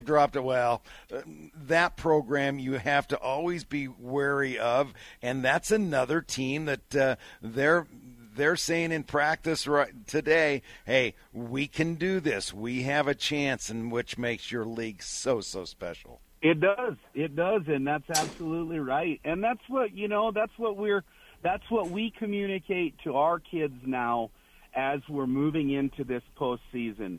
dropped it. Well, that program you have to always be wary of, and that's another team that they're saying in practice right today, hey, we can do this. We have a chance, and which makes your league so special. It does, and that's absolutely right. And that's what that's what we communicate to our kids now as we're moving into this postseason.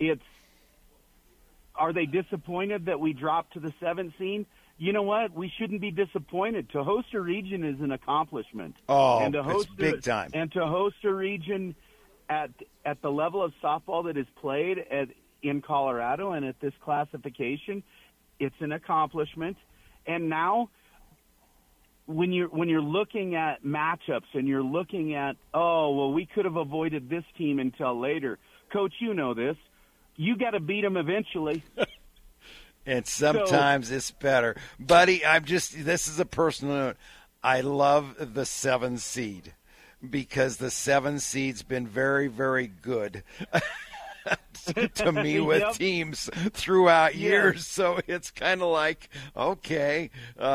Are they disappointed that we dropped to the 7th seed? You know what? We shouldn't be disappointed. To host a region is an accomplishment. Oh, it's big time. And to host a region at the level of softball that is played in Colorado and at this classification, it's an accomplishment. And now, when you're looking at matchups and you're looking at, we could have avoided this team until later. Coach, you know this. You got to beat them eventually. And sometimes it's better. Buddy, this is a personal note. I love the 7 seed because the 7 seed's been very, very good to me with teams throughout years. So it's kind of like, okay,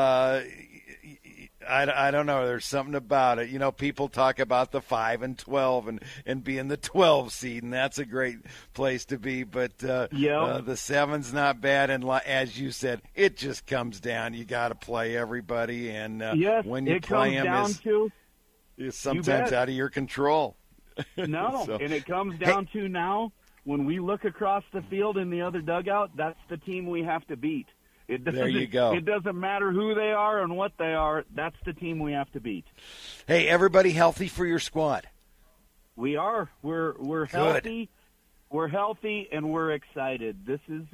I don't know. There's something about it. You know, people talk about the 5 and 12 and being the 12 seed, and that's a great place to be. But the 7's not bad, and as you said, it just comes down. You got to play everybody, and when you play them, it's sometimes out of your control. No, and it comes down to now when we look across the field in the other dugout, that's the team we have to beat. There you go. It doesn't matter who they are and what they are. That's the team we have to beat. Hey, everybody healthy for your squad? We are. We're healthy. We're healthy and we're excited. This is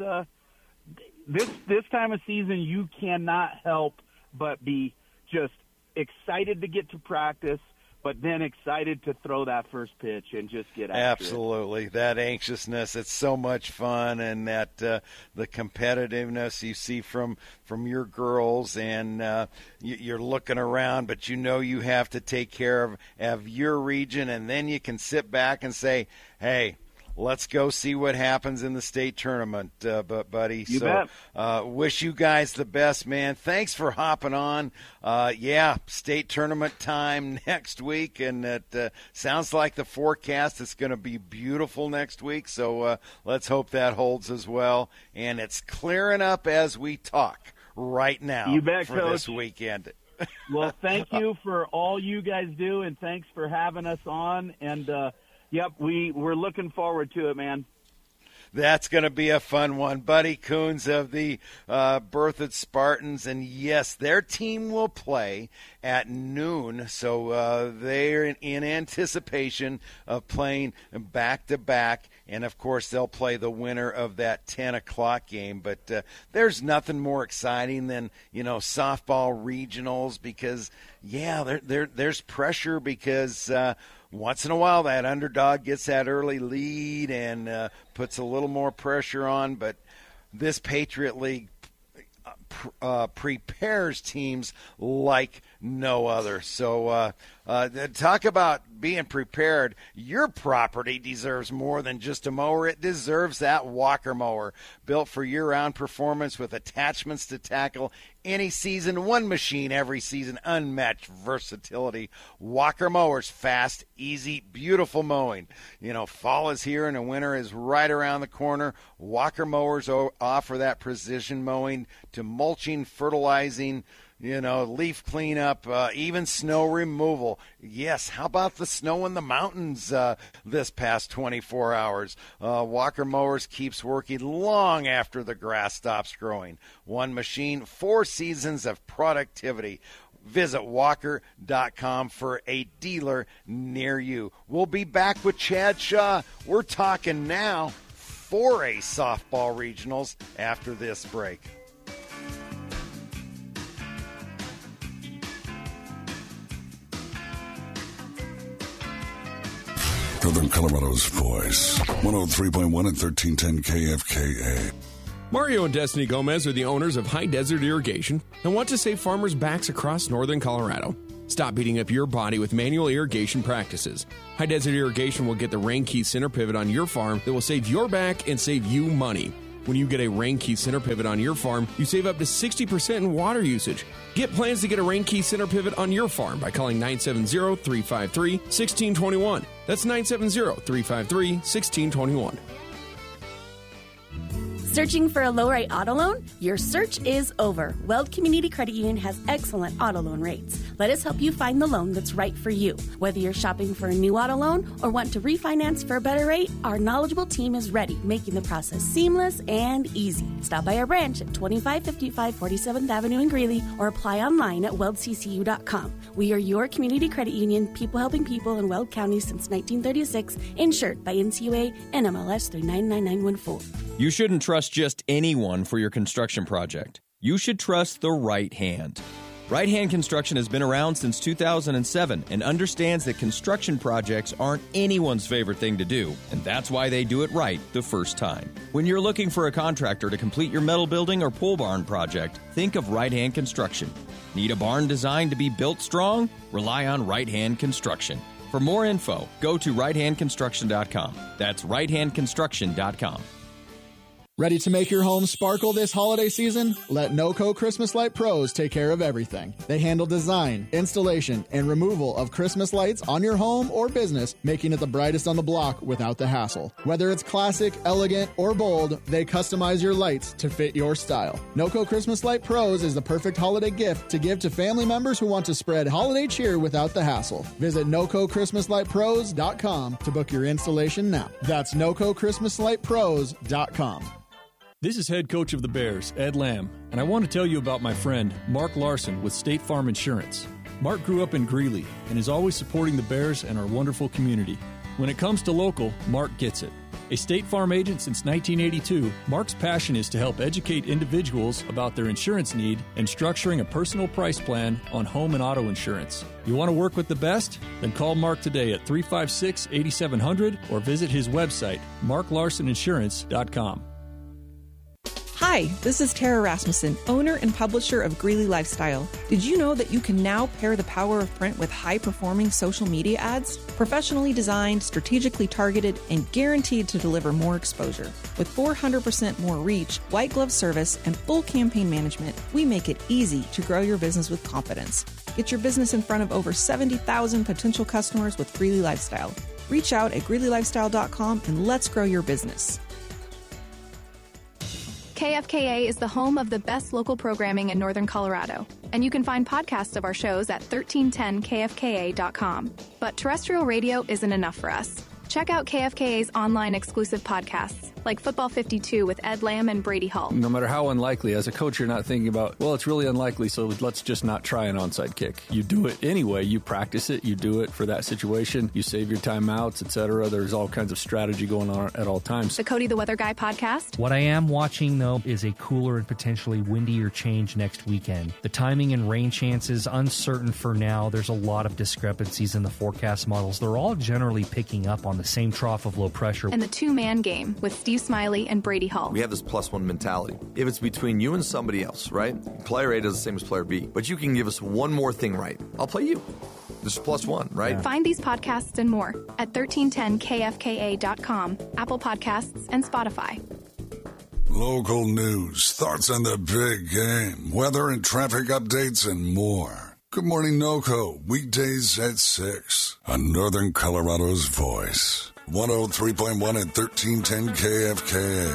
this time of season you cannot help but be just excited to get to practice, but then excited to throw that first pitch and just get after Absolutely. it. That anxiousness, it's so much fun, and that the competitiveness you see from your girls, and you're looking around, but you know you have to take care of your region, and then you can sit back and say, hey, let's go see what happens in the state tournament, buddy. You bet. Wish you guys the best, man. Thanks for hopping on. State tournament time next week, and it sounds like the forecast is going to be beautiful next week, so let's hope that holds as well. And it's clearing up as we talk right now. You bet, for Coach. This weekend. Well, thank you for all you guys do, and thanks for having us on, and yep, we're looking forward to it, man. That's going to be a fun one. Buddy Coons of the Berthoud Spartans, and yes, their team will play at noon, so they're in anticipation of playing back-to-back, and, of course, they'll play the winner of that 10 o'clock game. But there's nothing more exciting than, softball regionals because, there's pressure because once in a while that underdog gets that early lead and puts a little more pressure on. But this Patriot League prepares teams like no other. So talk about being prepared. Your property deserves more than just a mower. It deserves that Walker mower, built for year-round performance with attachments to tackle any season, one machine every season, unmatched versatility. Walker mowers, fast, easy, beautiful mowing. Fall is here and the winter is right around the corner. Walker mowers offer that precision mowing to mulching, fertilizing, leaf cleanup, even snow removal. Yes, how about the snow in the mountains this past 24 hours? Walker Mowers keeps working long after the grass stops growing. One machine, 4 seasons of productivity. Visit walker.com for a dealer near you. We'll be back with Chad Shaw. We're talking now 4A softball regionals after this break. Northern Colorado's voice. 103.1 and 1310 KFKA. Mario and Destiny Gomez are the owners of High Desert Irrigation and want to save farmers' backs across northern Colorado. Stop beating up your body with manual irrigation practices. High Desert Irrigation will get the Rain Key center pivot on your farm that will save your back and save you money. When you get a Rain Key center pivot on your farm, you save up to 60% in water usage. Get plans to get a Rain Key center pivot on your farm by calling 970-353-1621. That's 970-353-1621. Searching for a low-rate auto loan? Your search is over. Weld Community Credit Union has excellent auto loan rates. Let us help you find the loan that's right for you. Whether you're shopping for a new auto loan or want to refinance for a better rate, our knowledgeable team is ready, making the process seamless and easy. Stop by our branch at 2555 47th Avenue in Greeley or apply online at weldccu.com. We are your community credit union, people helping people in Weld County since 1936, insured by NCUA and MLS 399914. You shouldn't trust just anyone for your construction project. You should trust the right hand. Right Hand Construction has been around since 2007 and understands that construction projects aren't anyone's favorite thing to do, and that's why they do it right the first time. When you're looking for a contractor to complete your metal building or pole barn project, think of Right Hand Construction. Need a barn designed to be built strong? Rely on Right Hand Construction. For more info, go to righthandconstruction.com. That's righthandconstruction.com. Ready to make your home sparkle this holiday season? Let NOCO Christmas Light Pros take care of everything. They handle design, installation, and removal of Christmas lights on your home or business, making it the brightest on the block without the hassle. Whether it's classic, elegant, or bold, they customize your lights to fit your style. NOCO Christmas Light Pros is the perfect holiday gift to give to family members who want to spread holiday cheer without the hassle. Visit NOCOChristmasLightPros.com to book your installation now. That's NOCOChristmasLightPros.com. This is head coach of the Bears, Ed Lamb, and I want to tell you about my friend, Mark Larson with State Farm Insurance. Mark grew up in Greeley and is always supporting the Bears and our wonderful community. When it comes to local, Mark gets it. A State Farm agent since 1982, Mark's passion is to help educate individuals about their insurance need and structuring a personal price plan on home and auto insurance. You want to work with the best? Then call Mark today at 356-8700 or visit his website, marklarsoninsurance.com. Hi, this is Tara Rasmussen, owner and publisher of Greeley Lifestyle. Did you know that you can now pair the power of print with high-performing social media ads? Professionally designed, strategically targeted, and guaranteed to deliver more exposure. With 400% more reach, white glove service, and full campaign management, we make it easy to grow your business with confidence. Get your business in front of over 70,000 potential customers with Greeley Lifestyle. Reach out at GreeleyLifestyle.com and let's grow your business. KFKA is the home of the best local programming in Northern Colorado, and you can find podcasts of our shows at 1310kfka.com. But terrestrial radio isn't enough for us. Check out KFKA's online exclusive podcasts, like Football 52 with Ed Lamb and Brady Hall. No matter how unlikely, as a coach, you're not thinking about, well, it's really unlikely, so let's just not try an onside kick. You do it anyway. You practice it. You do it for that situation. You save your timeouts, etc. There's all kinds of strategy going on at all times. The Cody the Weather Guy podcast. What I am watching, though, is a cooler and potentially windier change next weekend. The timing and rain chances uncertain for now. There's a lot of discrepancies in the forecast models. They're all generally picking up on the same trough of low pressure. And the two-man game with Steve Smiley and Brady Hall. We have this +1 mentality. If it's between you and somebody else, right? Player A does the same as player B, but you can give us one more thing right. I'll play you. This is +1, right? Yeah. Find these podcasts and more at 1310kfka.com, Apple Podcasts, and Spotify. Local news, thoughts on the big game, weather and traffic updates, and more. Good morning, NOCO. Weekdays at 6 on Northern Colorado's Voice. 103.1 and 1310 KFKA.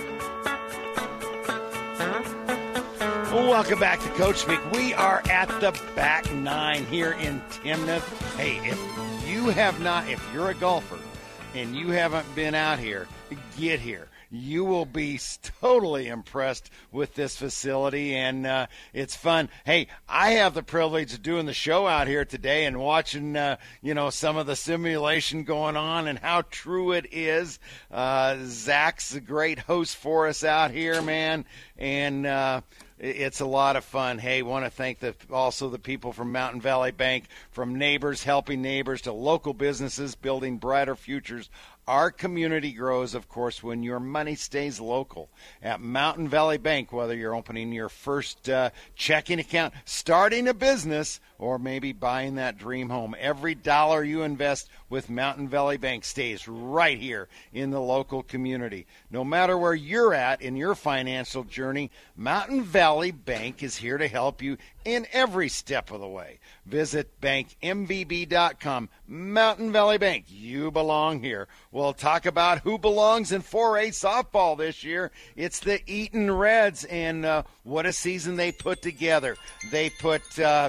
Welcome back to Coach Speak. We are at the back nine here in Timnath. Hey, if you're a golfer and you haven't been out here, get here. You will be totally impressed with this facility, and it's fun. Hey, I have the privilege of doing the show out here today and watching, some of the simulation going on and how true it is. Zach's a great host for us out here, man, and it's a lot of fun. Hey, want to thank also the people from Mountain Valley Bank, from neighbors helping neighbors to local businesses building brighter futures Our community grows, of course, when your money stays local. At Mountain Valley Bank, whether you're opening your first checking account, starting a business, or maybe buying that dream home, every dollar you invest with Mountain Valley Bank stays right here in the local community. No matter where you're at in your financial journey, Mountain Valley Bank is here to help you in every step of the way. Visit bankmvb.com. Mountain Valley Bank, you belong here. We'll talk about who belongs in 4A softball this year. It's the Eaton Reds, and what a season they put together. They put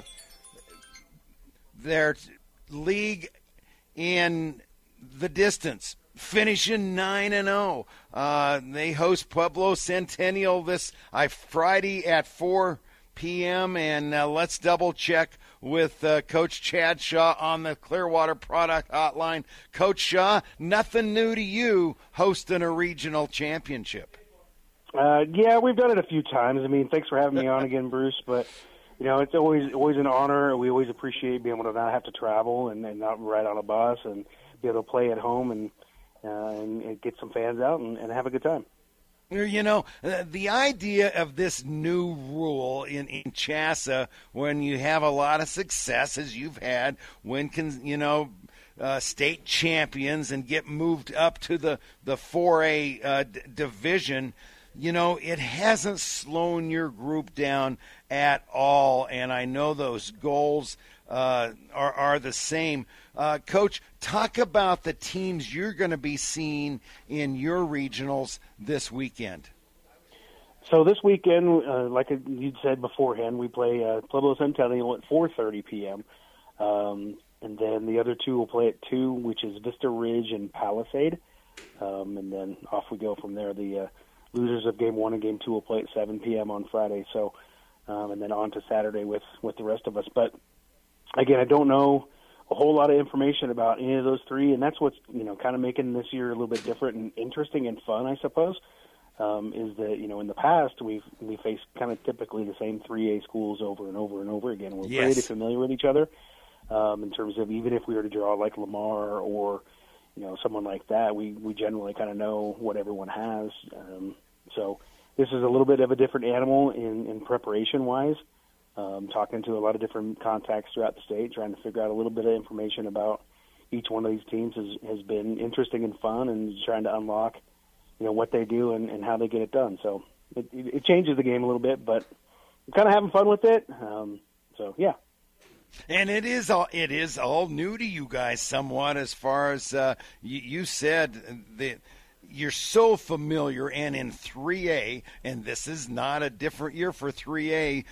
their league in the distance, finishing 9-0. They host Pueblo Centennial this Friday at 4 p.m., and let's double-check with Coach Chad Shaw on the Clearwater Product Hotline. Coach Shaw, nothing new to you hosting a regional championship. Yeah, we've done it a few times. I mean, thanks for having me on again, Bruce, but it's always an honor. We always appreciate being able to not have to travel and not ride on a bus and be able to play at home and get some fans out and have a good time. The idea of this new rule in CHSAA, when you have a lot of success, as you've had, state champions and get moved up to the 4A division, it hasn't slowed your group down at all, and I know those goals are the same. Coach, talk about the teams you're going to be seeing in your regionals this weekend. So this weekend, like you'd said beforehand, we play Pueblo Centennial at 4:30 p.m., and then the other two will play at 2, which is Vista Ridge and Palisade, and then off we go from there. The losers of Game 1 and Game 2 will play at 7 p.m. on Friday, so and then on to Saturday with the rest of us. But, again, I don't know a whole lot of information about any of those three, and that's what's kind of making this year a little bit different and interesting and fun, I suppose, is that in the past we faced kind of typically the same 3A schools over and over and over again. We're pretty familiar with each other in terms of even if we were to draw like Lamar or someone like that, we generally kind of know what everyone has. So this is a little bit of a different animal in preparation-wise. Talking to a lot of different contacts throughout the state, trying to figure out a little bit of information about each one of these teams has been interesting and fun, and trying to unlock, what they do and how they get it done. So it changes the game a little bit, but we're kind of having fun with it. So yeah. And it is all new to you guys somewhat, as far as you said that you're so familiar, and in 3A, and this is not a different year for 3A.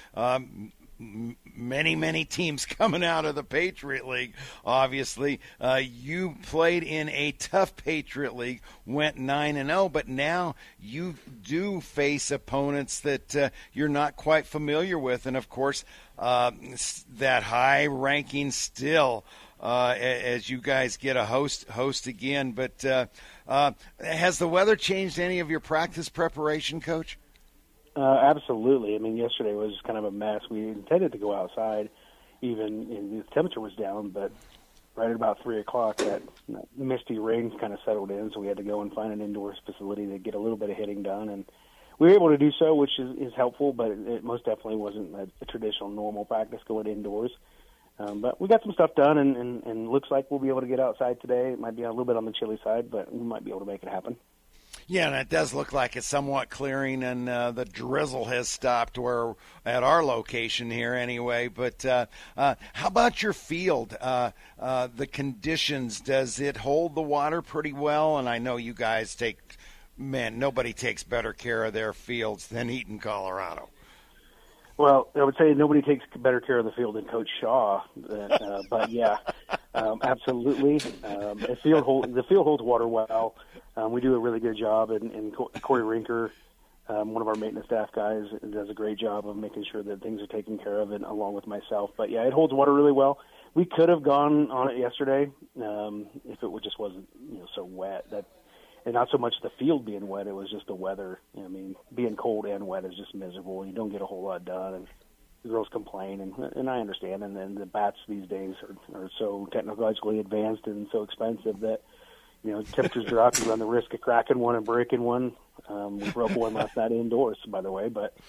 Many teams coming out of the Patriot League, obviously. You played in a tough Patriot League, went 9-0, but now you do face opponents that you're not quite familiar with, and of course that high ranking still as you guys get a host again. But has the weather changed any of your practice preparation, Coach? Absolutely. I mean, yesterday was kind of a mess. We intended to go outside, and the temperature was down, but right at about 3 o'clock, that misty rain kind of settled in, so we had to go and find an indoors facility to get a little bit of hitting done, and we were able to do so, which is helpful, but it most definitely wasn't a traditional normal practice going indoors. But we got some stuff done, and looks like we'll be able to get outside today. It might be a little bit on the chilly side, but we might be able to make it happen. Yeah, and it does look like it's somewhat clearing, and the drizzle has stopped at our location here anyway. But how about your field? The conditions, does it hold the water pretty well? And I know you guys nobody takes better care of their fields than Eaton, Colorado. Well, I would say nobody takes better care of the field than Coach Shaw, but yeah, absolutely. The field holds water well. We do a really good job, and Corey Rinker, one of our maintenance staff guys, does a great job of making sure that things are taken care of, and along with myself. But yeah, it holds water really well. We could have gone on it yesterday if it just wasn't so wet. And not so much the field being wet, it was just the weather. I mean, being cold and wet is just miserable. You don't get a whole lot done, and the girls complain, and I understand. And then the bats these days are so technologically advanced and so expensive that, temperatures drop, you run the risk of cracking one and breaking one. We broke one last night indoors, by the way, but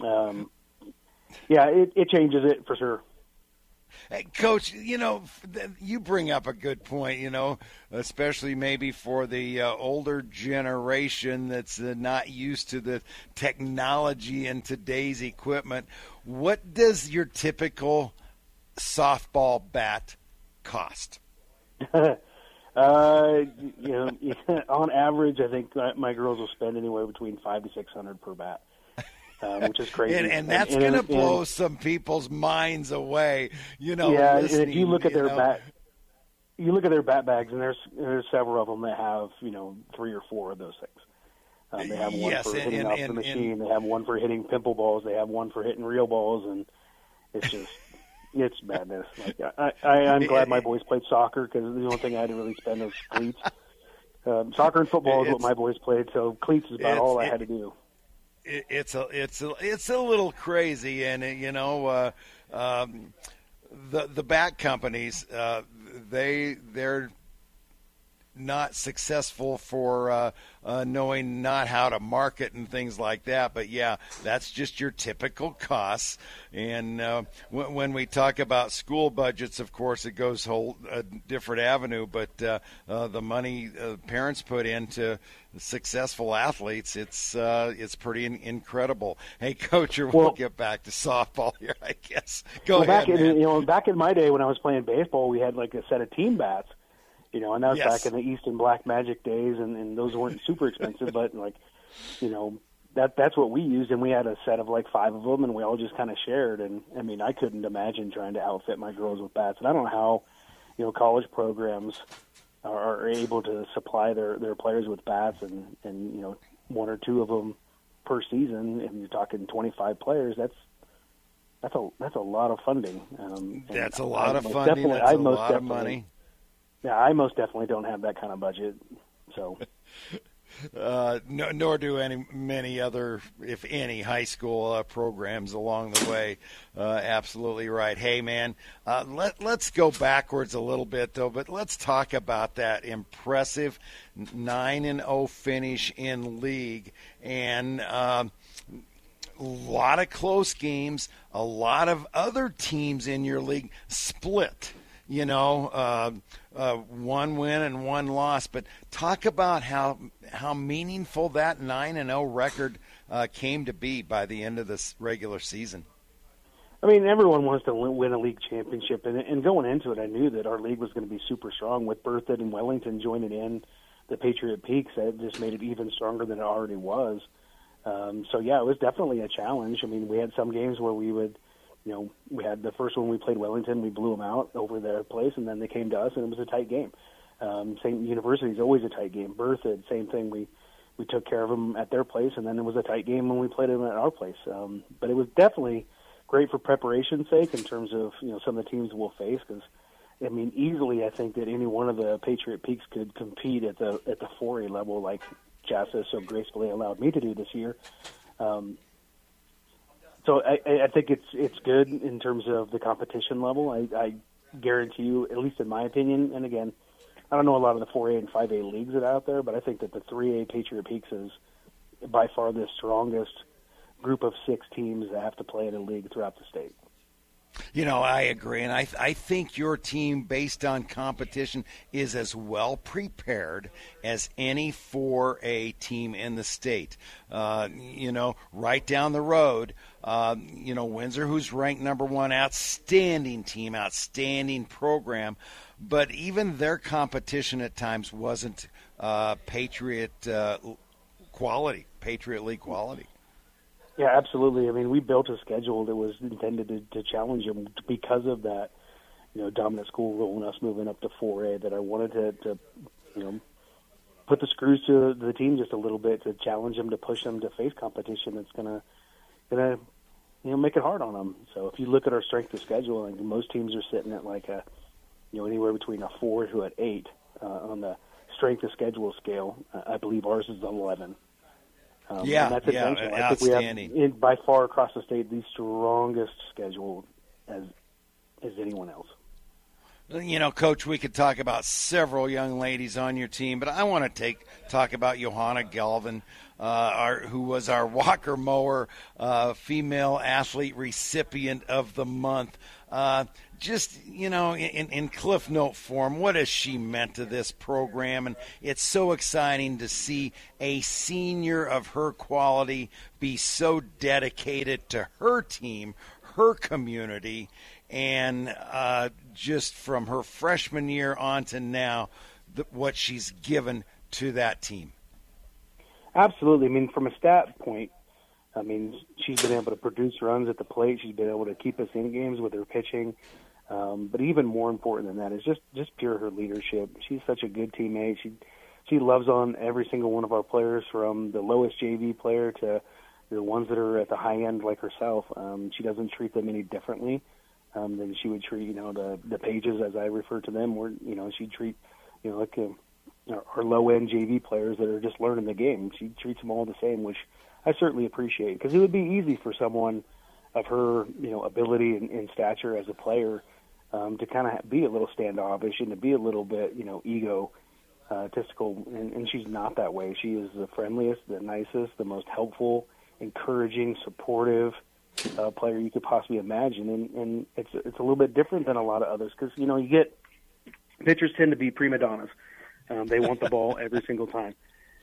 it changes it for sure. Hey, Coach, you bring up a good point, especially maybe for the older generation that's not used to the technology and today's equipment. What does your typical softball bat cost? On average, I think my girls will spend anywhere between $500 to $600 per bat. Which is crazy, and that's going to blow some people's minds away. Yeah, and if you look at their bat bags, and there's several of them that have 3 or 4 of those things. They have one for hitting off the machine. They have one for hitting pimple balls. They have one for hitting real balls, and it's madness. Like I'm glad my boys played soccer because the only thing I had to really spend was cleats. Soccer and football is what my boys played, so cleats is about all I had to do. It's a little crazy, and the bat companies they're not successful for knowing not how to market and things like that. But yeah, that's just your typical costs. And when we talk about school budgets, of course, it goes a different avenue. But the money parents put into successful athletes, it's pretty incredible. Hey, Coach, we'll get back to softball here, I guess. Go ahead. Back in my day when I was playing baseball, we had like a set of team bats. And that was back in the Easton Black Magic days, and those weren't super expensive, but that's what we used, and we had a set of like 5 of them, and we all just kind of shared. And I mean, I couldn't imagine trying to outfit my girls with bats, and I don't know how college programs are able to supply their players with bats, and 1 or 2 of them per season, and you're talking 25 players. That's a lot of funding. That's a lot of funding. That's a lot of money. Yeah, I most definitely don't have that kind of budget. So, nor do many other, if any, high school programs along the way. Absolutely right. Hey, man, let's go backwards a little bit though, but let's talk about that impressive 9-0 finish in league, and a lot of close games. A lot of other teams in your league split. One win and 1 loss. But talk about how meaningful that 9-0 record came to be by the end of this regular season. I mean, everyone wants to win a league championship, and going into it, I knew that our league was going to be super strong with Berthoud and Wellington joining in the Patriot Peaks. That just made it even stronger than it already was. So yeah, it was definitely a challenge. I mean, we had some games where we would. We had the first one we played Wellington, we blew them out over their place, and then they came to us, and it was a tight game. St. University is always a tight game. Berthoud, same thing. We took care of them at their place, and then it was a tight game when we played them at our place. But it was definitely great for preparation's sake in terms of some of the teams we'll face. Because I mean, easily I think that any one of the Patriot Peaks could compete at the 4A level, like Chassa so gracefully allowed me to do this year. So I think it's good in terms of the competition level. I guarantee you, at least in my opinion, and again, I don't know a lot of the 4A and 5A leagues that are out there, but I think that the 3A Patriot Peaks is by far the strongest group of 6 teams that have to play in a league throughout the state. I agree, and I think your team, based on competition, is as well prepared as any 4A team in the state. Right down the road, Windsor, who's ranked number 1, outstanding team, outstanding program, but even their competition at times wasn't Patriot quality, Patriot League quality. Yeah, absolutely. I mean, we built a schedule that was intended to challenge them because of that, dominant school rule and us moving up to 4A, that I wanted to put the screws to the team just a little bit to challenge them, to push them to face competition that's gonna make it hard on them. So if you look at our strength of schedule, like most teams are sitting at like anywhere between a 4 to an 8 on the strength of schedule scale. I believe ours is 11. And that's intentional. I think we have, by far across the state, the strongest schedule as anyone else. You know, Coach, we could talk about several young ladies on your team, but I want to talk about Johanna Galvin, who was our Walker Mower female athlete recipient of the month. Just, you know, in Cliff Note form, what has she meant to this program? And it's so exciting to see a senior of her quality be so dedicated to her team, her community, and just from her freshman year on to now, what she's given to that team. Absolutely. I mean, from a stat point, I mean, she's been able to produce runs at the plate. She's been able to keep us in games with her pitching. But even more important than that is just pure her leadership. She's such a good teammate. She loves on every single one of our players, from the lowest JV player to the ones that are at the high end like herself. She doesn't treat them any differently than she would treat, you know, the pages, as I refer to them, where, you know, she'd treat, you know, like our low-end JV players that are just learning the game. She treats them all the same, which I certainly appreciate, because it would be easy for someone of her, you know, ability and stature as a player to kind of be a little standoffish and to be a little bit, you know, egotistical, and she's not that way. She is the friendliest, the nicest, the most helpful, encouraging, supportive player you could possibly imagine, and it's a little bit different than a lot of others, because, you know, you get pitchers tend to be prima donnas. They want the ball every single time,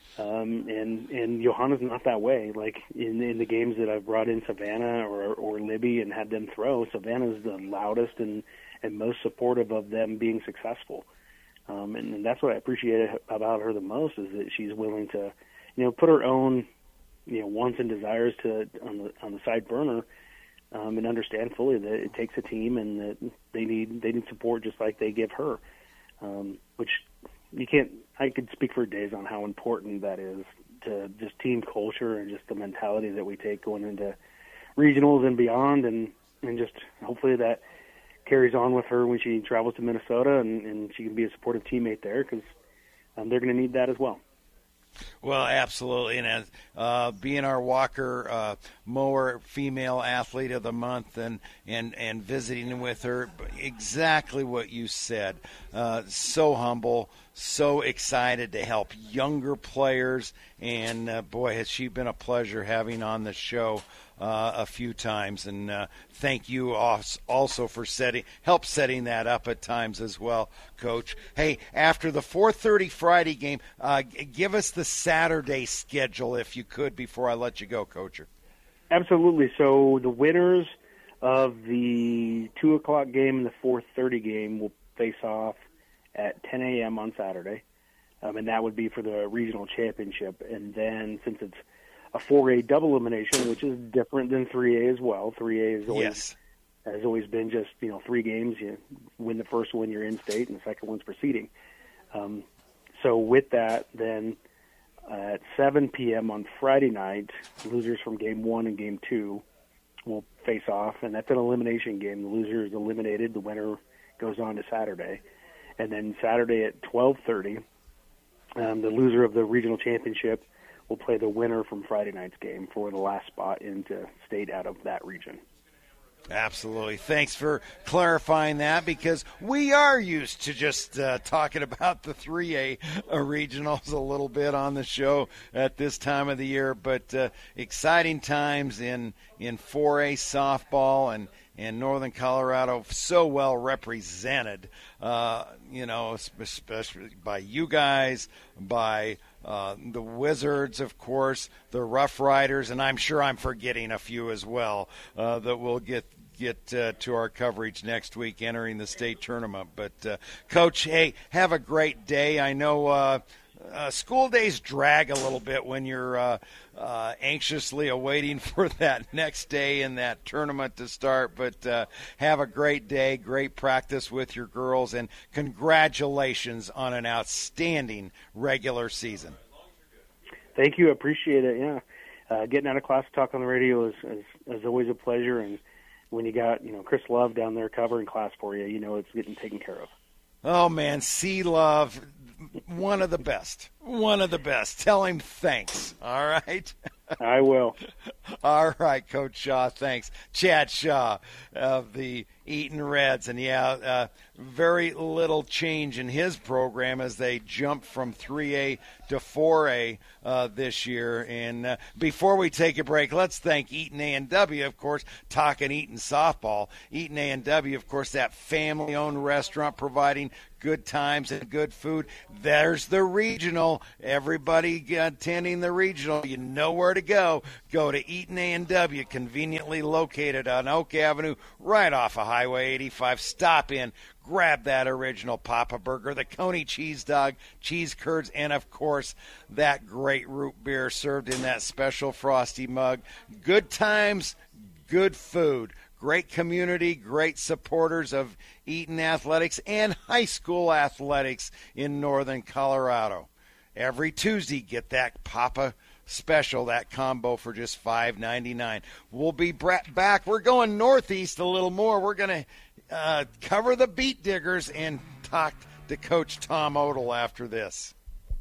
and Johanna's not that way. Like in the games that I've brought in Savannah or Libby and had them throw, Savannah's the loudest and most supportive of them being successful, and that's what I appreciate about her the most, is that she's willing to, you know, put her own, you know, wants and desires on the side burner, and understand fully that it takes a team and that they need support just like they give her, which you can't. I could speak for days on how important that is to just team culture and just the mentality that we take going into regionals and beyond, and just hopefully that carries on with her when she travels to Minnesota and she can be a supportive teammate there, because they're going to need that as well. Well, absolutely, and as being our Walker Mower Female Athlete of the Month and visiting with her, exactly what you said. So humble, so excited to help younger players, and boy, has she been a pleasure having on the show a few times, and thank you also for setting that up at times as well, Coach. Hey, after the 4:30 Friday game, give us the Saturday schedule if you could before I let you go, Coacher. Absolutely. So the winners of the 2 o'clock game and the 4:30 game will face off at 10 a.m. on Saturday, and that would be for the regional championship. And then, since it's a 4A double elimination, which is different than 3A as well. 3A has always been just, you know, 3 games. You win the first one, you're in state, and the second one's proceeding. So with that, then at 7 p.m. on Friday night, losers from Game 1 and Game 2 will face off, and that's an elimination game. The loser is eliminated. The winner goes on to Saturday. And then Saturday at 12:30, the loser of the regional championship will play the winner from Friday night's game for the last spot into state out of that region. Absolutely. Thanks for clarifying that, because we are used to just talking about the 3A regionals a little bit on the show at this time of the year, but exciting times in 4A softball, and Northern Colorado so well represented, you know, especially by you guys, by the Wizards, of course, the Rough Riders, and I'm sure I'm forgetting a few as well that we'll get to our coverage next week entering the state tournament. But, Coach, hey, have a great day. I know school days drag a little bit when you're anxiously awaiting for that next day and that tournament to start, but have a great day, great practice with your girls, and congratulations on an outstanding regular season. Thank you. I appreciate it. Yeah. Getting out of class to talk on the radio is always a pleasure, and when you got, you know, Chris Love down there covering class for you, you know it's getting taken care of. Oh, man, C. Love, one of the best. One of the best. Tell him thanks, all right? I will. All right, Coach Shaw, thanks. Chad Shaw of the Eaton Reds. And, very little change in his program as they jump from 3A to 4A this year. And before we take a break, let's thank Eaton A&W, of course, talking Eaton softball. Eaton A&W, of course, that family-owned restaurant providing good times and good food. There's the regional. Everybody attending the regional, you know where to go. Go to Eaton A&W, conveniently located on Oak Avenue, right off of Highway 85. Stop in, grab that original Papa Burger, the Coney cheese dog, cheese curds, and, of course, that great root beer served in that special frosty mug. Good times, good food. Great community, great supporters of Eaton Athletics and high school athletics in northern Colorado. Every Tuesday, get that Papa special, that combo for just $5.99. We'll be back. We're going northeast a little more. We're going to cover the Beet Diggers and talk to Coach Tom Odell after this.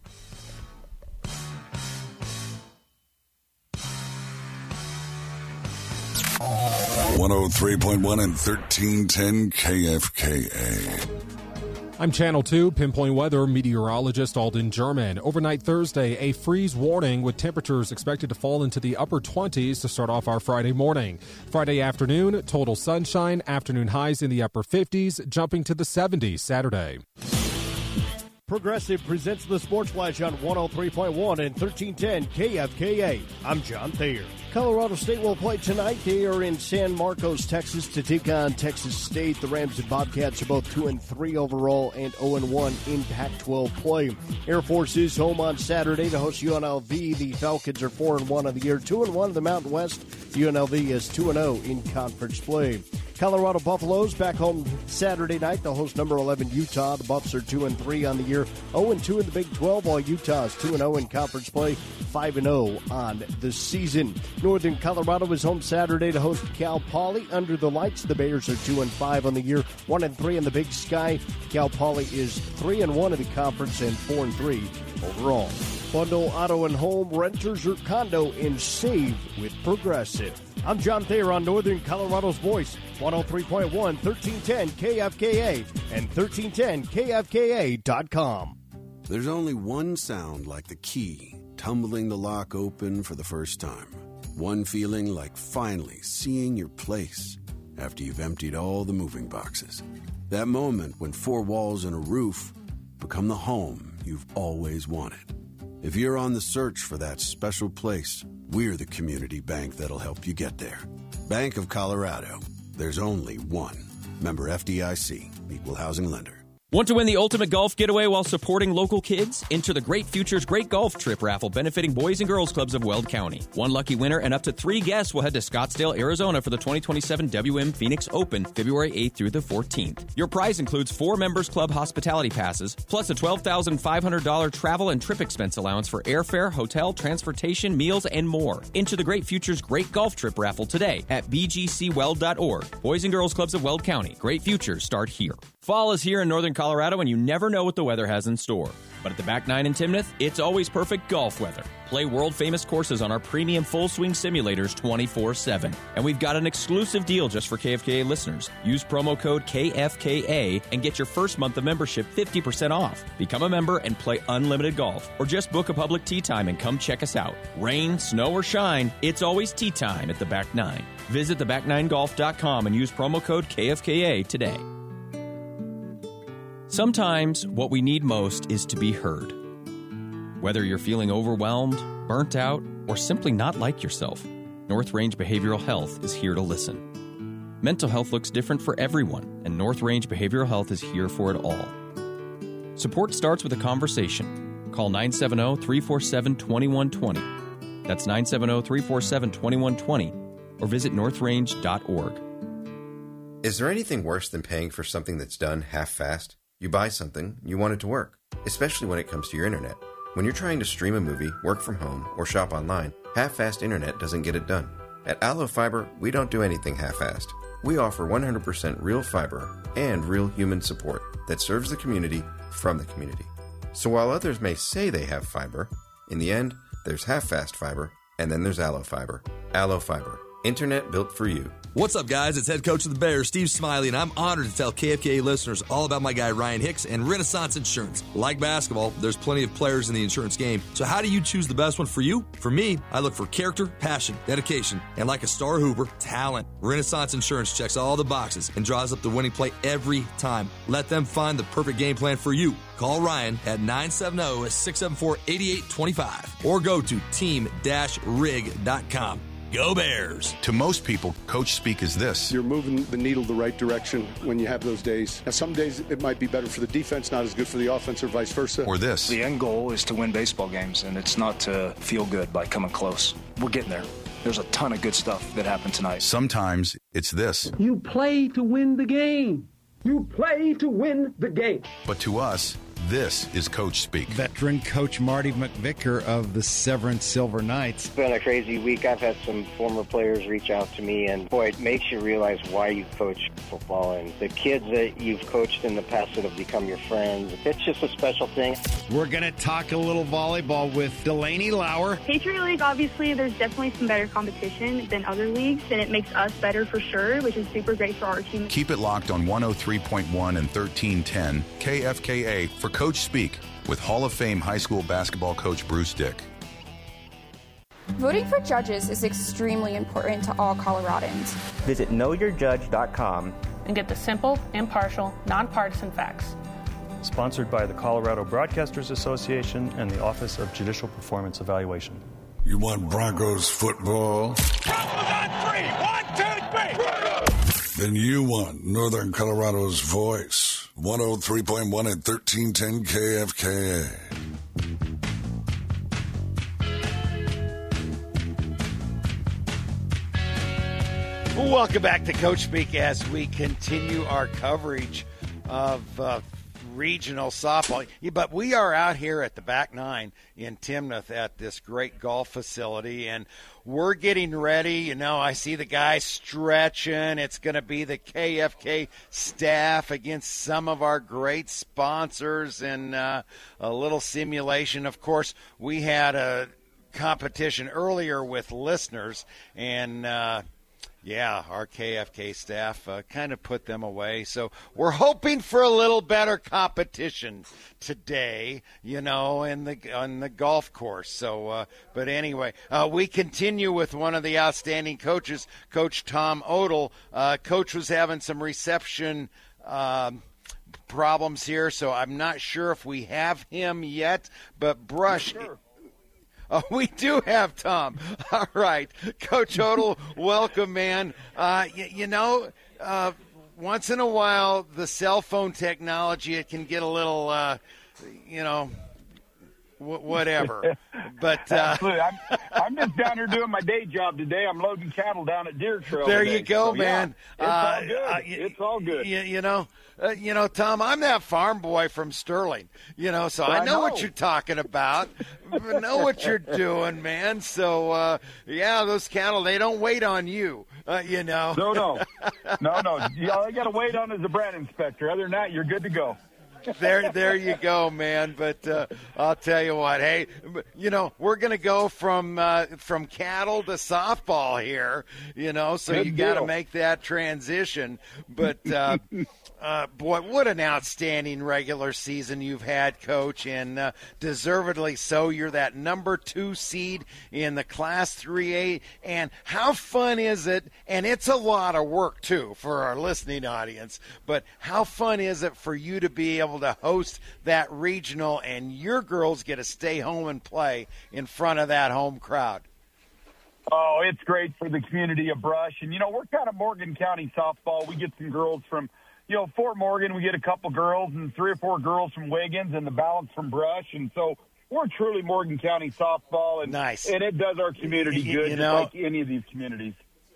103.1 and 1310 KFKA. I'm Channel 2 Pinpoint Weather meteorologist Alden German. Overnight Thursday, a freeze warning with temperatures expected to fall into the upper 20s to start off our Friday morning. Friday afternoon, total sunshine, afternoon highs in the upper 50s, jumping to the 70s Saturday. Progressive presents the Sports Flash on 103.1 and 1310 KFKA. I'm John Thayer. Colorado State will play tonight. They are in San Marcos, Texas, to take on Texas State. The Rams and Bobcats are both 2-3 overall and 0-1 in Pac-12 play. Air Force is home on Saturday to host UNLV. The Falcons are 4-1 on the year, 2-1 in the Mountain West. UNLV is 2-0 in conference play. Colorado Buffaloes back home Saturday night. They'll host number 11 Utah. The Buffs are 2-3 on the year, 0-2 in the Big 12, while Utah is 2-0 in conference play, 5-0 on the season. Northern Colorado is home Saturday to host Cal Poly under the lights. The Bears are 2-5 on the year, 1-3 in the Big Sky. Cal Poly is 3-1 in the conference and 4-3 overall. Bundle auto and home, renters or condo, and save with Progressive. I'm John Thayer on Northern Colorado's Voice, 103.1, 1310 KFKA, and 1310KFKA.com. There's only one sound like the key tumbling the lock open for the first time. One feeling like finally seeing your place after you've emptied all the moving boxes. That moment when four walls and a roof become the home you've always wanted. If you're on the search for that special place, we're the community bank that'll help you get there. Bank of Colorado. There's only one. Member FDIC. Equal housing lender. Want to win the ultimate golf getaway while supporting local kids? Enter the Great Futures Great Golf Trip raffle benefiting Boys and Girls Clubs of Weld County. One lucky winner and up to 3 guests will head to Scottsdale, Arizona for the 2027 WM Phoenix Open, February 8th through the 14th. Your prize includes 4 Members Club hospitality passes, plus a $12,500 travel and trip expense allowance for airfare, hotel, transportation, meals, and more. Enter the Great Futures Great Golf Trip raffle today at bgcweld.org. Boys and Girls Clubs of Weld County. Great futures start here. Fall is here in Northern Colorado, and you never know what the weather has in store. But at the Back 9 in Timnath, it's always perfect golf weather. Play world-famous courses on our premium full-swing simulators 24/7. And we've got an exclusive deal just for KFKA listeners. Use promo code KFKA and get your first month of membership 50% off. Become a member and play unlimited golf. Or just book a public tee time and come check us out. Rain, snow, or shine, it's always tee time at the Back 9. Visit theback9golf.com and use promo code KFKA today. Sometimes what we need most is to be heard. Whether you're feeling overwhelmed, burnt out, or simply not like yourself, North Range Behavioral Health is here to listen. Mental health looks different for everyone, and North Range Behavioral Health is here for it all. Support starts with a conversation. Call 970-347-2120. That's 970-347-2120, or visit northrange.org. Is there anything worse than paying for something that's done half-fast? You buy something, you want it to work, especially when it comes to your internet. When you're trying to stream a movie, work from home, or shop online, half-fast internet doesn't get it done. At Allo Fiber, we don't do anything half-assed. We offer 100% real fiber and real human support that serves the community from the community. So while others may say they have fiber, in the end, there's half-fast fiber, and then there's Allo Fiber. Allo Fiber. Internet built for you. What's up, guys? It's head coach of the Bears, Steve Smiley, and I'm honored to tell KFKA listeners all about my guy, Ryan Hicks, and Renaissance Insurance. Like basketball, there's plenty of players in the insurance game, so how do you choose the best one for you? For me, I look for character, passion, dedication, and like a star hooper, talent. Renaissance Insurance checks all the boxes and draws up the winning play every time. Let them find the perfect game plan for you. Call Ryan at 970-674-8825 or go to team-rig.com. Go Bears! To most people, Coach Speak is this. You're moving the needle the right direction when you have those days. Now, some days it might be better for the defense, not as good for the offense, or vice versa. Or this. The end goal is to win baseball games, and it's not to feel good by coming close. We're getting there. There's a ton of good stuff that happened tonight. Sometimes it's this. You play to win the game. You play to win the game. But to us, this is Coach Speak. Veteran coach Marty McVicker of the Severance Silver Knights. It's been a crazy week. I've had some former players reach out to me, and boy, it makes you realize why you coach football and the kids that you've coached in the past that have become your friends. It's just a special thing. We're going to talk a little volleyball with Delaney Lauer. Patriot League, obviously, there's definitely some better competition than other leagues, and it makes us better for sure, which is super great for our team. Keep it locked on 103.1 and 1310 KFKA for Coach Speak with Hall of Fame high school basketball coach Bruce Dick. Voting for judges is extremely important to all Coloradans. Visit knowyourjudge.com and get the simple, impartial, nonpartisan facts. Sponsored by the Colorado Broadcasters Association and the Office of Judicial Performance Evaluation. You want Broncos football? Broncos on 3! 1, 2, 3! Then you want Northern Colorado's voice. 103.1 and 1310 KFKA. Welcome back to Coach Speak as we continue our coverage of regional softball. But we are out here at the Back Nine in Timnath at this great golf facility, and we're getting ready. You know, I see the guys stretching. It's going to be the KFK staff against some of our great sponsors and a little simulation. Of course, we had a competition earlier with listeners, and yeah, our KFK staff kind of put them away. So we're hoping for a little better competition today, you know, on the golf course. So, but anyway, we continue with one of the outstanding coaches, Coach Tom Odell. Coach was having some reception problems here, so I'm not sure if we have him yet. But Brush. Sure. Oh, we do have Tom. All right. Coach Odell, welcome, man. You know, once in a while, the cell phone technology, it can get a little, you know, whatever. But absolutely. I'm just down here doing my day job today. I'm loading cattle down at Deer Trail. There today. you go, so, man. Yeah, it's all good. You know, Tom, I'm that farm boy from Sterling. You know, so I know what you're talking about. I know what you're doing, man. So, yeah, those cattle, they don't wait on you, you know. No. All I got to wait on is the brand inspector. Other than that, you're good to go. There you go, man. But I'll tell you what. Hey, you know, we're going to go from cattle to softball here. You know, so you got to make that transition. But boy, what an outstanding regular season you've had, Coach, and deservedly so. You're that number 2 seed in the Class 3A, and how fun is it? And it's a lot of work too for our listening audience. But how fun is it for you to be able to host that regional, and your girls get to stay home and play in front of that home crowd? Oh, it's great for the community of Brush. And, you know, we're kind of Morgan County softball. We get some girls from, you know, Fort Morgan. We get a couple girls and 3 or 4 girls from Wiggins and the balance from Brush. And so we're truly Morgan County softball. And, nice. And it does our community good, just like any of these communities.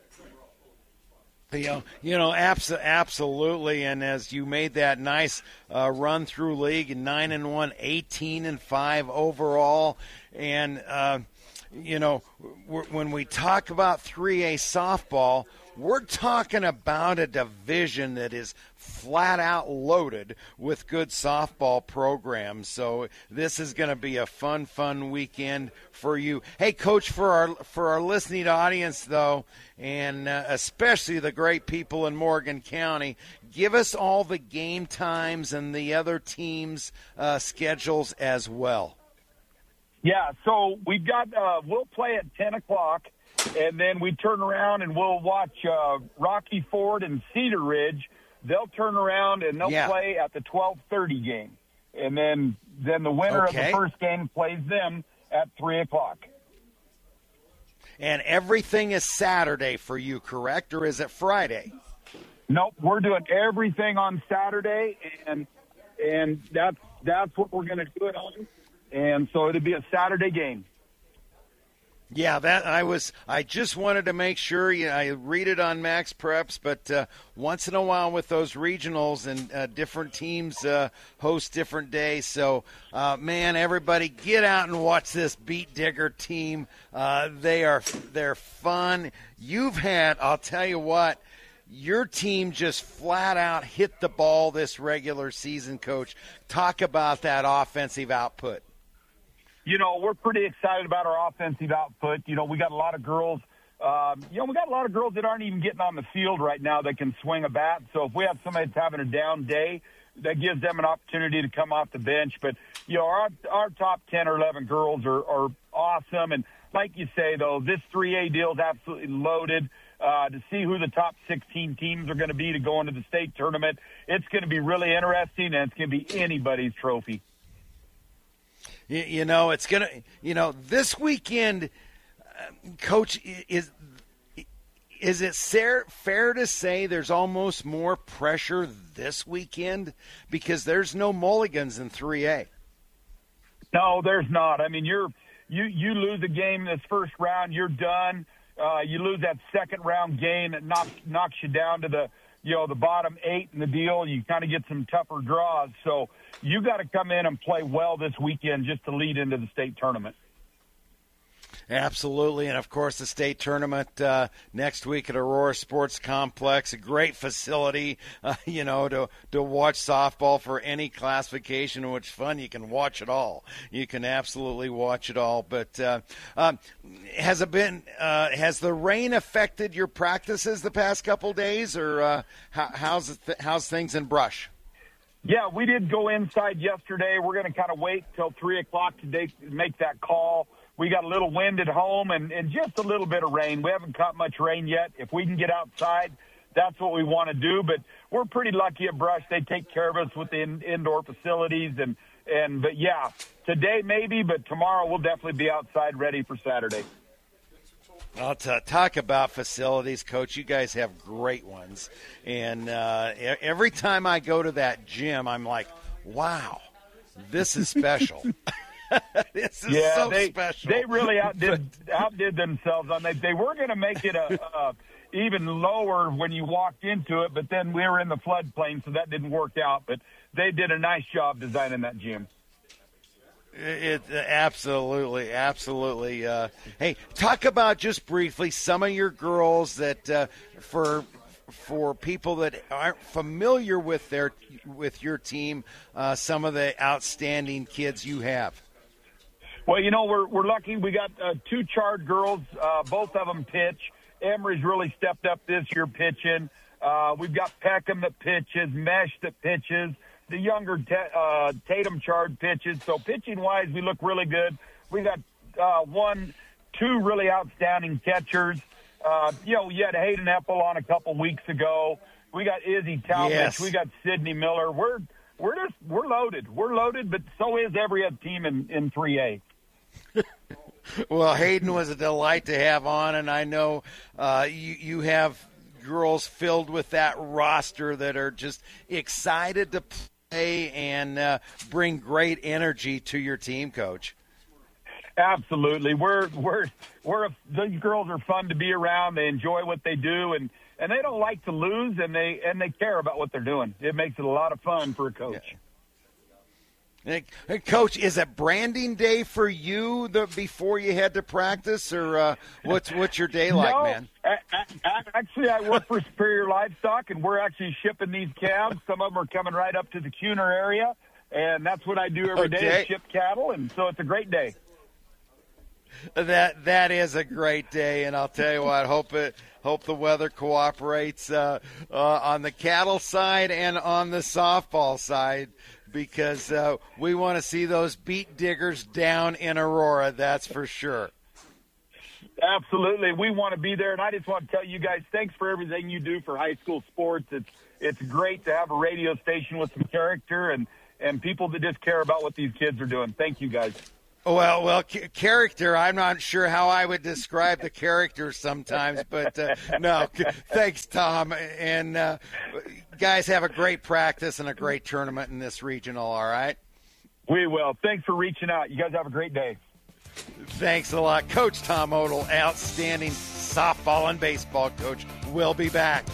You know, absolutely. And as you made that nice run through league, 9-1, 18-5 overall, and when we talk about 3A softball, we're talking about a division that is flat out loaded with good softball programs. So this is going to be a fun weekend for you. Hey, Coach, for our listening audience, though, and especially the great people in Morgan County, give us all the game times and the other teams' schedules as well. Yeah, so we've got we'll play at 10 o'clock, and then we turn around and we'll watch Rocky Ford and Cedar Ridge. They'll turn around and they'll play at the 12:30 game. And then the winner of the first game plays them at 3 o'clock. And everything is Saturday for you, correct? Or is it Friday? Nope, we're doing everything on Saturday, and that's what we're going to do it on. And so it'll be a Saturday game. Yeah, I just wanted to make sure. I read it on Max Preps, but once in a while with those regionals and different teams host different days. So, man, everybody get out and watch this Beat Digger team. They're fun. I'll tell you what, your team just flat out hit the ball this regular season, Coach. Talk about that offensive output. We're pretty excited about our offensive output. We got a lot of girls. We got a lot of girls that aren't even getting on the field right now that can swing a bat. So if we have somebody that's having a down day, that gives them an opportunity to come off the bench. But, our top 10 or 11 girls are awesome. And like you say, though, this 3A deal is absolutely loaded. To see who the top 16 teams are going to be to go into the state tournament, it's going to be really interesting, and it's going to be anybody's trophy. It's going to, this weekend, Coach, is it fair to say there's almost more pressure this weekend because there's no mulligans in 3A? No, there's not. I mean, you lose a game this first round, you're done. You lose that second round game that knocks you down to the bottom 8 in the deal. You kind of get some tougher draws. So you got to come in and play well this weekend just to lead into the state tournament. Absolutely. And, of course, the state tournament next week at Aurora Sports Complex, a great facility, to watch softball for any classification, which fun. You can watch it all. You can absolutely watch it all. But has the rain affected your practices the past couple days, or how's things in Brush? Yeah, we did go inside yesterday. We're going to kind of wait till 3 o'clock today to make that call. We got a little wind at home and just a little bit of rain. We haven't caught much rain yet. If we can get outside, that's what we want to do. But we're pretty lucky at Brush. They take care of us with the indoor facilities. But yeah, today maybe, but tomorrow we'll definitely be outside ready for Saturday. I'll talk about facilities, Coach. You guys have great ones. And every time I go to that gym, I'm like, wow, this is special. This is so special. They really outdid themselves on that. They were going to make it even lower when you walked into it, but then we were in the floodplain, so that didn't work out. But they did a nice job designing that gym. It absolutely. Hey, talk about just briefly some of your girls that for people that aren't familiar with your team, some of the outstanding kids you have. Well, we're lucky. We got 2 Chard girls. Both of them pitch. Emery's really stepped up this year pitching. We've got Peckham that pitches, Mesh that pitches. The younger Tatum Chard pitches. So pitching-wise, we look really good. We got 2 really outstanding catchers. You had Hayden Epple on a couple weeks ago. We got Izzy Talmadge. Yes. We got Sydney Miller. We're loaded. We're loaded, but so is every other team in 3A. Well, Hayden was a delight to have on, and I know you have girls filled with that roster that are just excited to play and bring great energy to your team, Coach. Absolutely. Those girls are fun to be around. They enjoy what they do, and they don't like to lose, and they care about what they're doing. It makes it a lot of fun for a coach. Hey, Coach, is it branding day for you before you head to practice, or what's your day like, man? Actually, I work for Superior Livestock, and we're actually shipping these calves. Some of them are coming right up to the Kuhner area, and that's what I do every day is ship cattle, and so it's a great day. That is a great day, and I'll tell you what, hope the weather cooperates on the cattle side and on the softball side, because we want to see those beet diggers down in Aurora, that's for sure. Absolutely. We want to be there, and I just want to tell you guys, thanks for everything you do for high school sports. It's great to have a radio station with some character and people that just care about what these kids are doing. Thank you, guys. Well, character, I'm not sure how I would describe the character sometimes, but no, thanks, Tom. And guys, have a great practice and a great tournament in this regional, all right? We will. Thanks for reaching out. You guys have a great day. Thanks a lot. Coach Tom Odell, outstanding softball and baseball coach. We'll be back.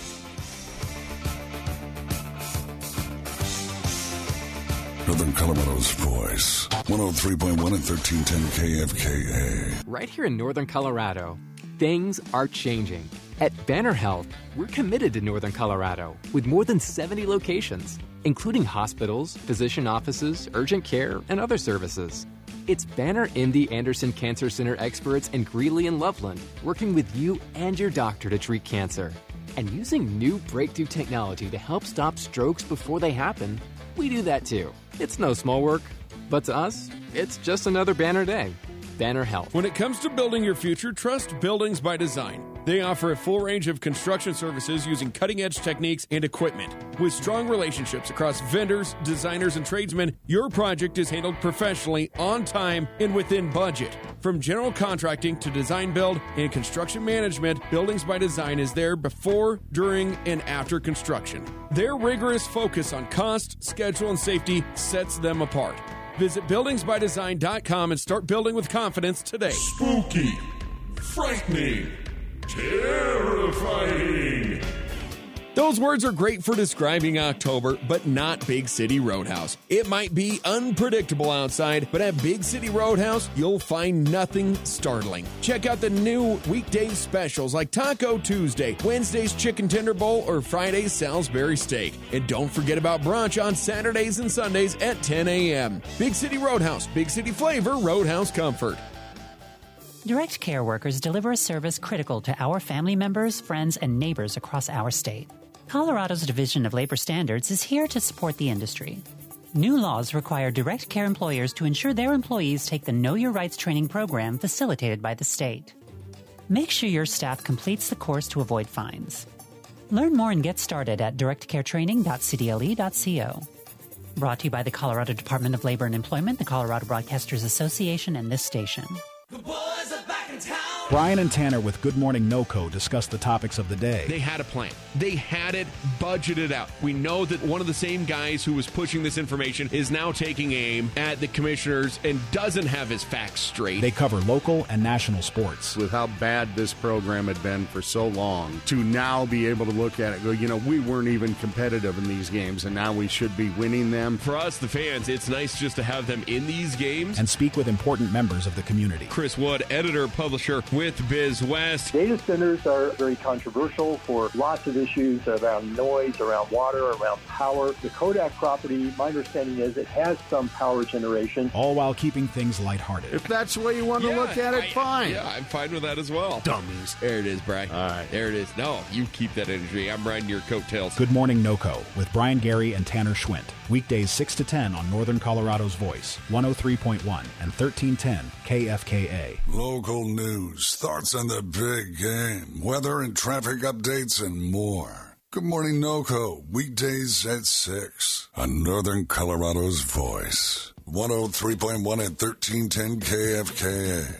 Northern Colorado's voice. 103.1 and 1310 KFKA. Right here in Northern Colorado, things are changing. At Banner Health, we're committed to Northern Colorado with more than 70 locations, including hospitals, physician offices, urgent care, and other services. It's Banner MD Anderson Cancer Center experts in Greeley and Loveland working with you and your doctor to treat cancer. And using new breakthrough technology to help stop strokes before they happen, we do that too. It's no small work, but to us, it's just another Banner day. Banner Health. When it comes to building your future, trust Buildings by Design. They offer a full range of construction services using cutting-edge techniques and equipment. With strong relationships across vendors, designers, and tradesmen, your project is handled professionally, on time, and within budget. From general contracting to design build and construction management, Buildings by Design is there before, during, and after construction. Their rigorous focus on cost, schedule, and safety sets them apart. Visit buildingsbydesign.com and start building with confidence today. Spooky, frightening, terrifying. Those words are great for describing October, but not Big City Roadhouse. It might be unpredictable outside, but at Big City Roadhouse, you'll find nothing startling. Check out the new weekday specials like Taco Tuesday, Wednesday's Chicken Tender Bowl, or Friday's Salisbury Steak. And don't forget about brunch on Saturdays and Sundays at 10 a.m. Big City Roadhouse, Big City flavor, Roadhouse comfort. Direct Care workers deliver a service critical to our family members, friends, and neighbors across our state. Colorado's Division of Labor Standards is here to support the industry. New laws require Direct Care employers to ensure their employees take the Know Your Rights training program facilitated by the state. Make sure your staff completes the course to avoid fines. Learn more and get started at directcaretraining.cdle.co. Brought to you by the Colorado Department of Labor and Employment, the Colorado Broadcasters Association, and this station. The boys are back in town. Brian and Tanner with Good Morning NoCo discuss the topics of the day. They had a plan. They had it budgeted out. We know that one of the same guys who was pushing this information is now taking aim at the commissioners and doesn't have his facts straight. They cover local and national sports. With how bad this program had been for so long, to now be able to look at it and go, you know, we weren't even competitive in these games, and now we should be winning them. For us, the fans, it's nice just to have them in these games. And speak with important members of the community. Chris Wood, editor, publisher with Biz West. Data centers are very controversial for lots of issues around noise, around water, around power. The Kodak property, my understanding is it has some power generation. All while keeping things lighthearted. If that's the way you want to look at it, fine. Yeah, I'm fine with that as well. Dummies. There it is, Brian. All right. There it is. No, you keep that energy. I'm riding your coattails. Good Morning NoCo with Brian Gary and Tanner Schwint. Weekdays 6 to 10 on Northern Colorado's Voice, 103.1 and 1310 KFKA. Local news, thoughts on the big game, weather and traffic updates, and more. Good Morning NoCo, weekdays at 6 on Northern Colorado's Voice, 103.1 and 1310 KFKA.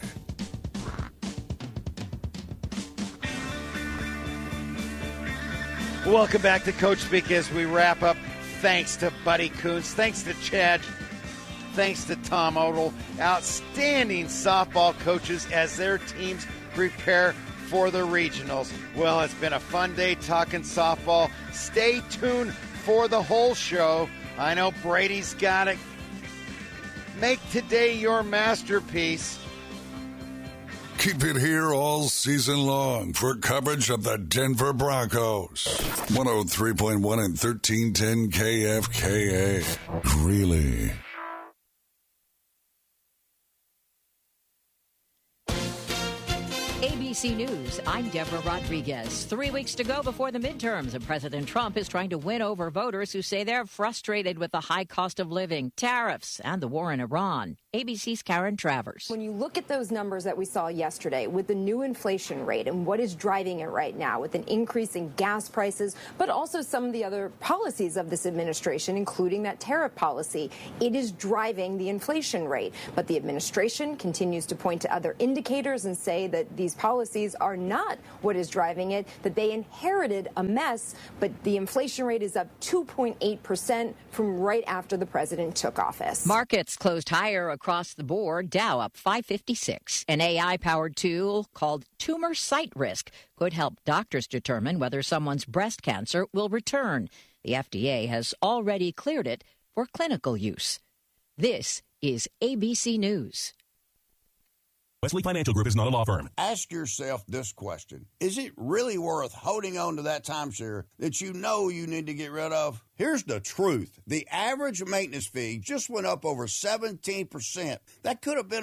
Welcome back to Coach Speak as we wrap up. Thanks to Buddy Coons. Thanks to Chad. Thanks to Tom Odell. Outstanding softball coaches as their teams prepare for the regionals. Well, it's been a fun day talking softball. Stay tuned for the whole show. I know Brady's got Make today your masterpiece. Keep it here all season long for coverage of the Denver Broncos. 103.1 and 1310 KFKA. Greeley. ABC News, I'm Deborah Rodriguez. 3 weeks to go before the midterms, and President Trump is trying to win over voters who say they're frustrated with the high cost of living, tariffs, and the war in Iran. ABC's Karen Travers. When you look at those numbers that we saw yesterday with the new inflation rate and what is driving it right now with an increase in gas prices, but also some of the other policies of this administration, including that tariff policy, it is driving the inflation rate. But the administration continues to point to other indicators and say that these policies are not what is driving it, that they inherited a mess, but the inflation rate is up 2.8% from right after the president took office. Markets closed higher across the board. Dow up 556. An AI-powered tool called Tumor Site Risk could help doctors determine whether someone's breast cancer will return. The FDA has already cleared it for clinical use. This is ABC News. Wesley Financial Group is not a law firm. Ask yourself this question. Is it really worth holding on to that timeshare that you know you need to get rid of? Here's the truth. The average maintenance fee just went up over 17%. That could have been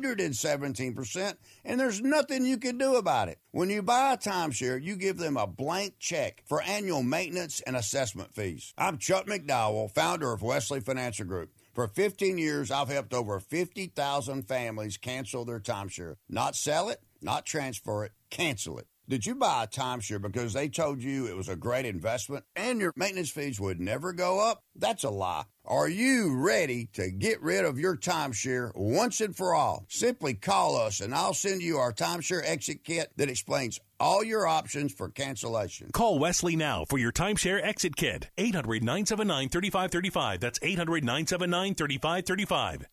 117%, and there's nothing you can do about it. When you buy a timeshare, you give them a blank check for annual maintenance and assessment fees. I'm Chuck McDowell, founder of Wesley Financial Group. For 15 years, I've helped over 50,000 families cancel their timeshare. Not sell it, not transfer it, cancel it. Did you buy a timeshare because they told you it was a great investment and your maintenance fees would never go up? That's a lie. Are you ready to get rid of your timeshare once and for all? Simply call us and I'll send you our timeshare exit kit that explains all your options for cancellation. Call Wesley now for your timeshare exit kit. 800-979-3535. That's 800-979-3535.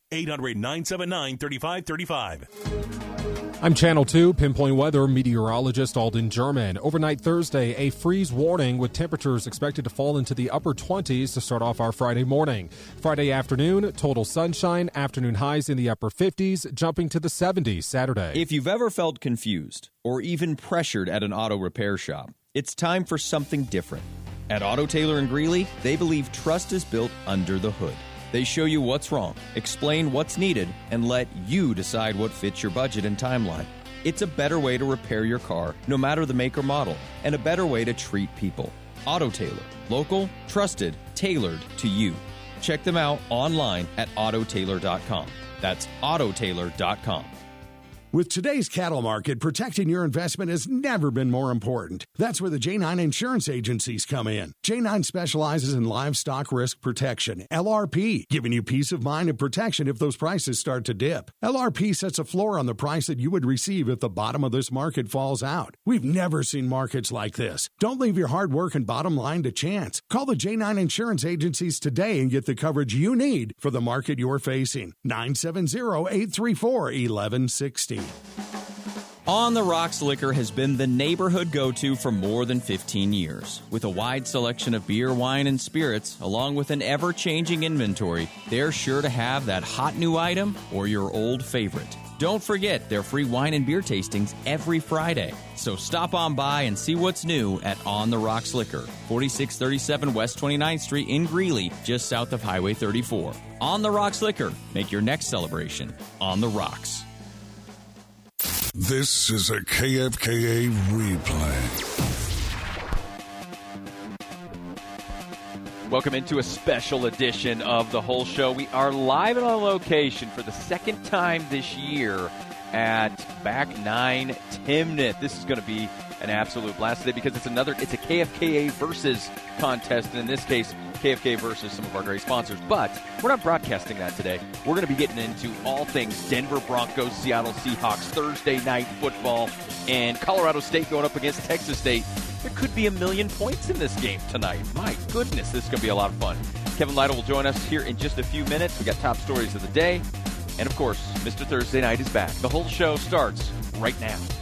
800-979-3535. I'm Channel 2 Pinpoint Weather meteorologist Alden German. Overnight Thursday, a freeze warning with temperatures expected to fall into the upper 20s to start off our Friday morning. Friday afternoon, total sunshine, afternoon highs in the upper 50s, jumping to the 70s Saturday. If you've ever felt confused or even pressured at an auto repair shop, it's time for something different. At Auto Tailor in Greeley, they believe trust is built under the hood. They show you what's wrong, explain what's needed, and let you decide what fits your budget and timeline. It's a better way to repair your car, no matter the make or model, and a better way to treat people. Auto Tailor. Local, trusted, tailored to you. Check them out online at autotailor.com. That's autotailor.com. With today's cattle market, protecting your investment has never been more important. That's where the J9 insurance agencies come in. J9 specializes in livestock risk protection, LRP, giving you peace of mind and protection if those prices start to dip. LRP sets a floor on the price that you would receive if the bottom of this market falls out. We've never seen markets like this. Don't leave your hard work and bottom line to chance. Call the J9 insurance agencies today and get the coverage you need for the market you're facing. 970-834-1160. On the Rocks Liquor has been the neighborhood go-to for more than 15 years. With a wide selection of beer, wine, and spirits, along with an ever-changing inventory, they're sure to have that hot new item or your old favorite. Don't forget their free wine and beer tastings every Friday. So stop on by and see what's new at On the Rocks Liquor, 4637 West 29th Street in Greeley, just south of Highway 34. On the Rocks Liquor. Make your next celebration on the rocks. This is a KFKA replay. Welcome into a special edition of The Whole Show. We are live and on location for the second time this year at Back 9 Timnith. This is going to be an absolute blast today because it's a KFKA versus contest, and in this case, KFKA versus some of our great sponsors. But we're not broadcasting that today. We're going to be getting into all things Denver Broncos, Seattle Seahawks, Thursday night football, and Colorado State going up against Texas State. There could be 1 million points in this game tonight. My goodness, this is going to be a lot of fun. Kevin Lytle will join us here in just a few minutes. We got top stories of the day. And, of course, Mr. Thursday Night is back. The Whole Show starts right now.